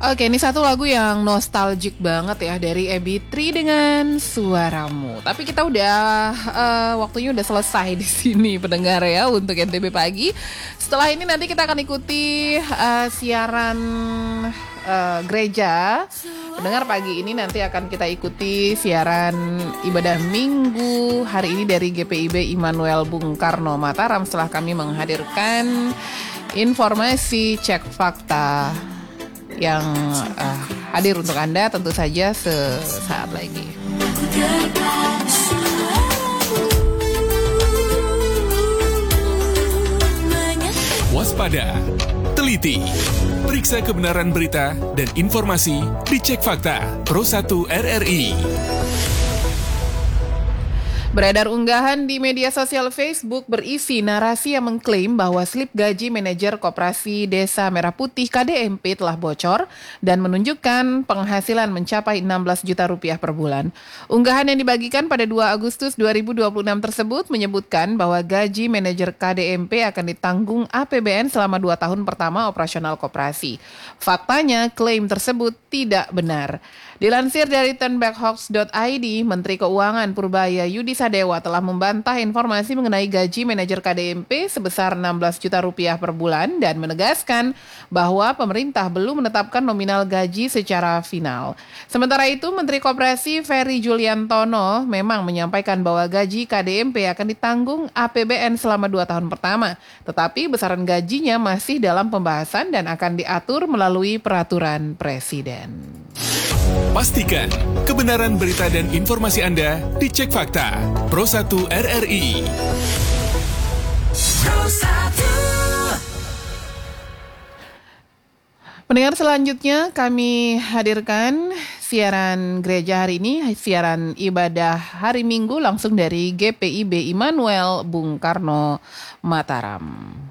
Oke, ini satu lagu yang nostalgic banget ya dari Ebi3 dengan Suaramu. Tapi kita udah waktunya udah selesai di sini pendengar ya untuk NTB pagi. Setelah ini nanti kita akan ikuti siaran gereja. Pendengar pagi ini nanti akan kita ikuti siaran ibadah minggu hari ini dari GPIB Immanuel Bung Karno Mataram setelah kami menghadirkan informasi cek fakta yang hadir untuk Anda tentu saja sesaat lagi. Waspada, teliti, periksa kebenaran berita dan informasi di Cek Fakta Pro 1 RRI. Beredar unggahan di media sosial Facebook berisi narasi yang mengklaim bahwa slip gaji manajer Koperasi Desa Merah Putih KDMP telah bocor dan menunjukkan penghasilan mencapai 16 juta rupiah per bulan. Unggahan yang dibagikan pada 2 Agustus 2026 tersebut menyebutkan bahwa gaji manajer KDMP akan ditanggung APBN selama 2 tahun pertama operasional koperasi. Faktanya, klaim tersebut tidak benar. Dilansir dari turnbackhoax.id, Menteri Keuangan Purbaya Yudi Sadewa telah membantah informasi mengenai gaji manajer KDMP sebesar 16 juta rupiah per bulan dan menegaskan bahwa pemerintah belum menetapkan nominal gaji secara final. Sementara itu, Menteri Koperasi Ferry Juliantono memang menyampaikan bahwa gaji KDMP akan ditanggung APBN selama 2 tahun pertama, tetapi besaran gajinya masih dalam pembahasan dan akan diatur melalui peraturan Presiden. Pastikan kebenaran berita dan informasi Anda di Cek Fakta Pro 1 RRI. Pro 1. Pendengar selanjutnya kami hadirkan siaran gereja hari ini, siaran ibadah hari Minggu langsung dari GPIB Immanuel Bung Karno Mataram.